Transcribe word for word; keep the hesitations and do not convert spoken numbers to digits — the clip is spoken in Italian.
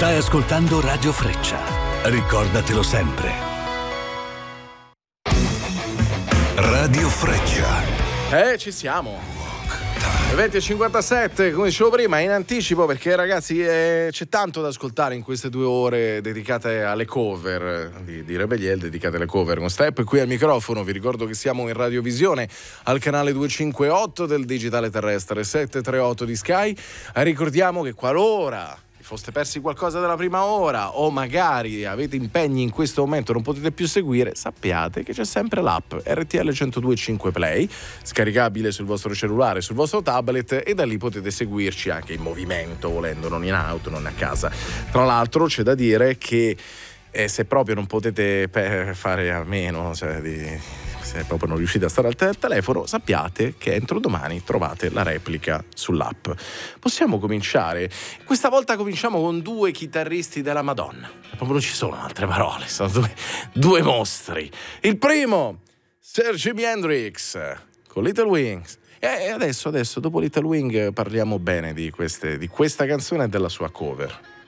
Stai ascoltando Radio Freccia. Ricordatelo sempre. Radio Freccia. Eh, ci siamo. venti e cinquantasette, come dicevo prima, in anticipo perché ragazzi eh, c'è tanto da ascoltare in queste due ore dedicate alle cover di, di Rebeliel, dedicate alle cover con Step. Qui al microfono vi ricordo che siamo in radiovisione al canale duecentocinquantotto del digitale terrestre, settecentotrentotto di Sky. Ricordiamo che qualora foste persi qualcosa della prima ora o magari avete impegni in questo momento non potete più seguire, sappiate che c'è sempre l'app R T L centodue e cinque Play, scaricabile sul vostro cellulare, sul vostro tablet, e da lì potete seguirci anche in movimento, volendo, non in auto, non a casa. Tra l'altro c'è da dire che eh, se proprio non potete pe- fare a meno, cioè di se proprio non riuscite a stare al te- telefono, sappiate che entro domani trovate la replica sull'app. Possiamo cominciare? Questa volta cominciamo con due chitarristi della Madonna. Proprio non ci sono altre parole, sono due, due mostri. Il primo, Sir Jimi Hendrix, con Little Wings. E adesso, adesso, dopo Little Wing, parliamo bene di, queste, di questa canzone e della sua cover.